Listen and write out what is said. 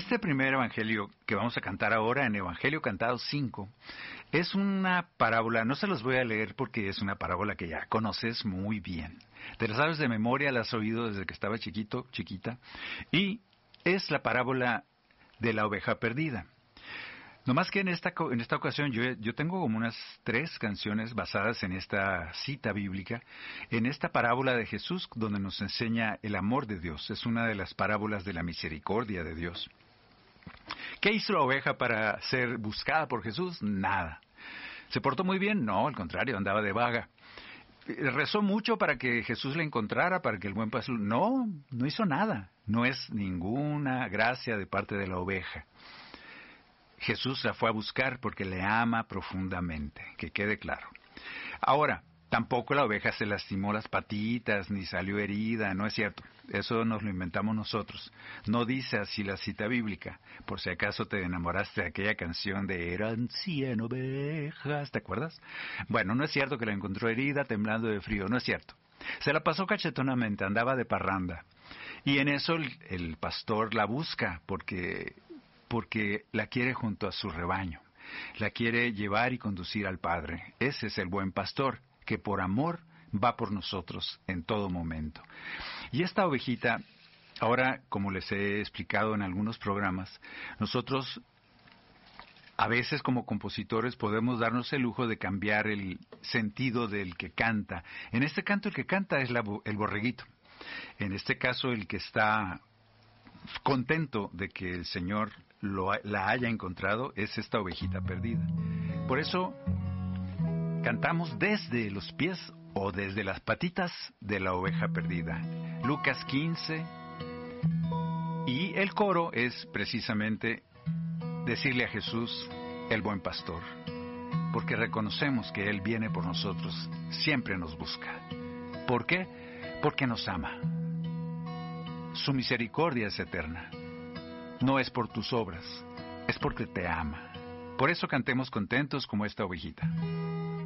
Este primer evangelio que vamos a cantar ahora, en Evangelio Cantado 5, es una parábola, no se los voy a leer porque es una parábola que ya conoces muy bien. Te la sabes de memoria, la has oído desde que estaba chiquito, chiquita, y es la parábola de la oveja perdida. No más que en esta ocasión yo tengo como unas 3 canciones basadas en esta cita bíblica, en esta parábola de Jesús donde nos enseña el amor de Dios. Es una de las parábolas de la misericordia de Dios. ¿Qué hizo la oveja para ser buscada por Jesús? Nada. ¿Se portó muy bien? No, al contrario, andaba de vaga. ¿Rezó mucho para que Jesús la encontrara, para que el buen pastor? No, no hizo nada. No es ninguna gracia de parte de la oveja. Jesús la fue a buscar porque le ama profundamente, que quede claro. Ahora, tampoco la oveja se lastimó las patitas, ni salió herida, no es cierto. Eso nos lo inventamos nosotros. No dice así la cita bíblica. Por si acaso te enamoraste de aquella canción de Eran 100 ovejas, ¿te acuerdas? Bueno, no es cierto que la encontró herida, temblando de frío, no es cierto. Se la pasó cachetonamente, andaba de parranda. Y en eso el pastor la busca porque la quiere junto a su rebaño. La quiere llevar y conducir al Padre. Ese es el buen pastor, que por amor va por nosotros en todo momento. Y esta ovejita, ahora, como les he explicado en algunos programas, nosotros a veces como compositores podemos darnos el lujo de cambiar el sentido del que canta. En este canto el que canta es el borreguito. En este caso el que está contento de que el Señor la haya encontrado es esta ovejita perdida. Por eso cantamos desde los pies o desde las patitas de la oveja perdida. Lucas 15, y el coro es precisamente decirle a Jesús, el buen pastor, porque reconocemos que Él viene por nosotros, siempre nos busca. ¿Por qué? Porque nos ama. Su misericordia es eterna. No es por tus obras, es porque te ama. Por eso cantemos contentos como esta ovejita.